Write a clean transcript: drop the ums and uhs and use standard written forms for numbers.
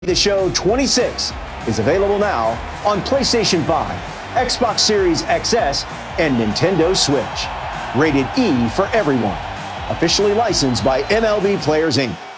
The Show 26 is available now on PlayStation 5, Xbox Series XS, and Nintendo Switch. Rated E for everyone. Officially licensed by MLB Players Inc.